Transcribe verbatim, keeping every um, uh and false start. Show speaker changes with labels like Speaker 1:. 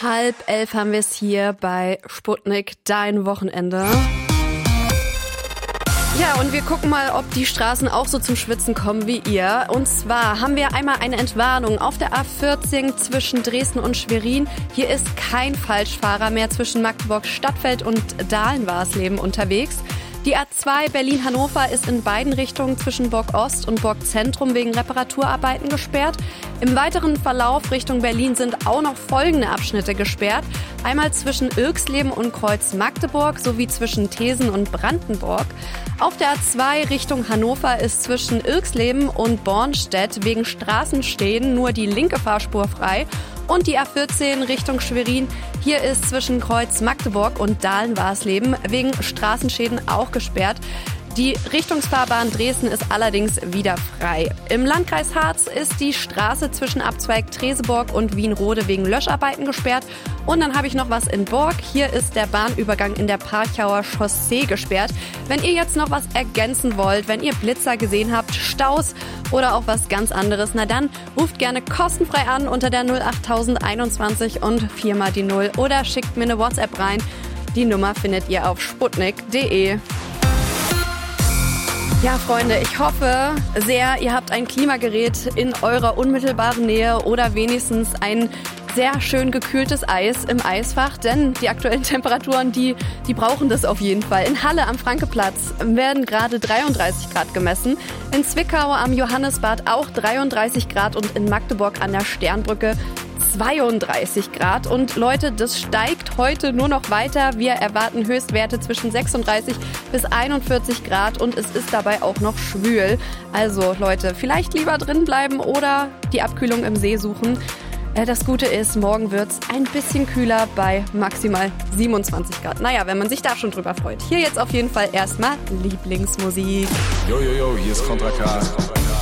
Speaker 1: Halb elf haben wir es hier bei Sputnik, dein Wochenende. Ja, und wir gucken mal, ob die Straßen auch so zum Schwitzen kommen wie ihr. Und zwar haben wir einmal eine Entwarnung auf der A vierzehn zwischen Dresden und Schwerin. Hier ist kein Falschfahrer mehr zwischen Magdeburg-Stadtfeld und Dahlen-Warsleben unterwegs. Die A zwei Berlin-Hannover ist in beiden Richtungen zwischen Burg-Ost und Burg-Zentrum wegen Reparaturarbeiten gesperrt. Im weiteren Verlauf Richtung Berlin sind auch noch folgende Abschnitte gesperrt. Einmal zwischen Irxleben und Kreuz-Magdeburg sowie zwischen Thesen und Brandenburg. Auf der A zwei Richtung Hannover ist zwischen Irxleben und Bornstedt wegen Straßenstehen nur die linke Fahrspur frei. Und die A vierzehn Richtung Schwerin, hier ist zwischen Kreuz Magdeburg und Dahlen-Warsleben wegen Straßenschäden auch gesperrt. Die Richtungsfahrbahn Dresden ist allerdings wieder frei. Im Landkreis Harz ist die Straße zwischen Abzweig Treseborg und Wienrode wegen Löscharbeiten gesperrt. Und dann habe ich noch was in Borg. Hier ist der Bahnübergang in der Parchauer Chaussee gesperrt. Wenn ihr jetzt noch was ergänzen wollt, wenn ihr Blitzer gesehen habt, Staus oder auch was ganz anderes, na dann ruft gerne kostenfrei an unter der null acht einundzwanzig und viermal die null oder schickt mir eine WhatsApp rein. Die Nummer findet ihr auf sputnik punkt de. Ja, Freunde, ich hoffe sehr, ihr habt ein Klimagerät in eurer unmittelbaren Nähe oder wenigstens ein sehr schön gekühltes Eis im Eisfach, denn die aktuellen Temperaturen, die, die brauchen das auf jeden Fall. In Halle am Frankeplatz werden gerade dreiunddreißig Grad gemessen, in Zwickau am Johannesbad auch dreiunddreißig Grad und in Magdeburg an der Sternbrücke zweiunddreißig Grad. Und Leute, das steigt heute nur noch weiter. Wir erwarten Höchstwerte zwischen sechsunddreißig bis einundvierzig Grad und es ist dabei auch noch schwül. Also Leute, vielleicht lieber drin bleiben oder die Abkühlung im See suchen. Das Gute ist, morgen wird's ein bisschen kühler bei maximal siebenundzwanzig Grad. Naja, wenn man sich da schon drüber freut. Hier jetzt auf jeden Fall erstmal Lieblingsmusik.
Speaker 2: Yo, yo, yo, hier ist Contra K.